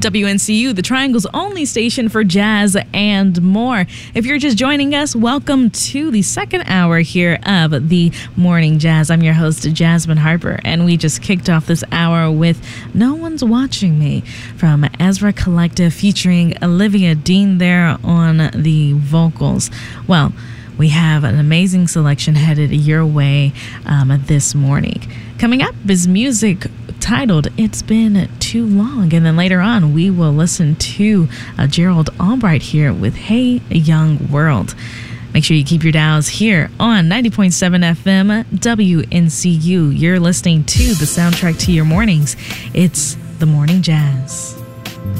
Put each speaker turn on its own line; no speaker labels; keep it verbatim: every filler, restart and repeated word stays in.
W N C U, the Triangle's only station for jazz and more. If you're just joining us, welcome to the second hour here of the Morning Jazz. I'm your host, Jasmine Harper, and we just kicked off this hour with No One's Watching Me from Ezra Collective featuring Olivia Dean there on the vocals. Well, we have an amazing selection headed your way um, this morning. Coming up is music titled It's Been Too Long. And then later on, we will listen to uh, Gerald Albright here with Hey Young World. Make sure you keep your dials here on ninety point seven F M W N C U. You're listening to the soundtrack to your mornings. It's the Morning Jazz.